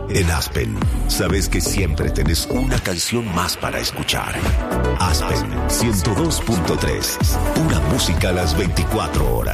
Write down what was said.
En Aspen, sabes que siempre tenés una canción más para escuchar. Aspen 102.3, una música a las 24 horas.